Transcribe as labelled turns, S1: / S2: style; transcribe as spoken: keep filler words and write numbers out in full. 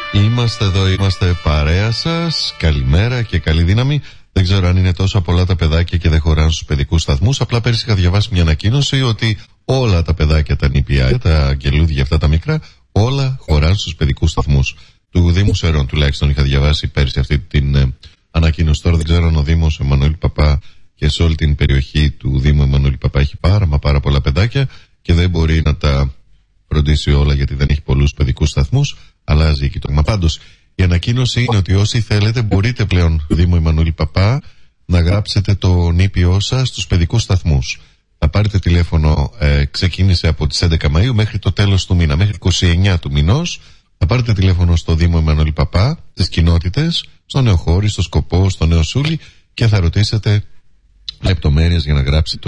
S1: Είμαστε εδώ, είμαστε παρέα σας. Καλημέρα και καλή δύναμη. Δεν ξέρω αν είναι τόσο πολλά τα παιδάκια και δεν χωράνε στους παιδικούς σταθμούς. Απλά πέρυσι είχα διαβάσει μια ανακοίνωση ότι όλα τα παιδάκια, τα νηπιάκια, τα αγγελούδια αυτά τα μικρά, όλα χωράνε στους παιδικούς σταθμούς. Του Δήμου Σερών τουλάχιστον είχα διαβάσει πέρυσι αυτή την ε, ανακοίνωση. Τώρα δεν ξέρω αν ο Δήμος Εμμανουήλ Παπά και σε όλη την περιοχή του Δήμου Εμμανουήλ Παπά έχει πάρα μα πάρα πολλά παιδάκια και δεν μπορεί να τα φροντίσει όλα γιατί δεν έχει πολλούς παιδικούς σταθμούς. Αλλάζει εκεί το. Μα πάντως η ανακοίνωση είναι ότι όσοι θέλετε μπορείτε πλέον Δήμο Εμμανουήλ Παπά να γράψετε το νήπιό σας στους παιδικούς σταθμούς. Θα πάρετε τηλέφωνο, ε, ξεκίνησε από τις έντεκα Μαΐου μέχρι το τέλος του μήνα, μέχρι είκοσι εννέα του μηνός. Θα πάρετε τηλέφωνο στο Δήμο Εμμανουήλ Παπά, στις κοινότητες, στο Νεοχώρι, στο Σκοπό, στο Νεοσούλη και θα ρωτήσετε λεπτομέρειες για να γράψετε